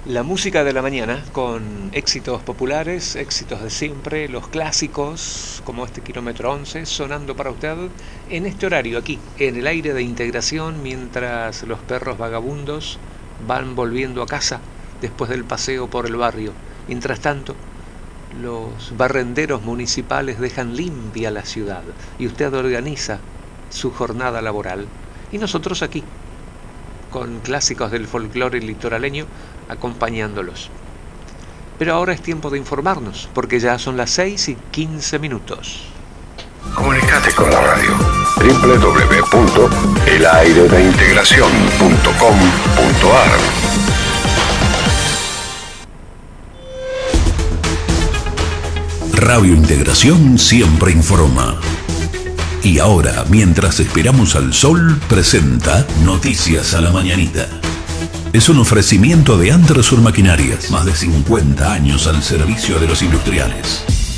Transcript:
La música de la mañana con éxitos populares, éxitos de siempre, los clásicos como este kilómetro 11 sonando para usted en este horario aquí, en el aire de integración, mientras los perros vagabundos van volviendo a casa después del paseo por el barrio. Mientras tanto, los barrenderos municipales dejan limpia la ciudad y usted organiza su jornada laboral. Y nosotros aquí, con clásicos del folclore litoraleño, acompañándolos. Pero ahora es tiempo de informarnos, porque ya son las 6:15. Comunicate con la radio. www.elayredeintegracion.com.ar. Radio Integración siempre informa. Y ahora, mientras esperamos al sol, presenta Noticias a la Mañanita. Es un ofrecimiento de Antrasur Maquinarias, más de 50 años al servicio de los industriales.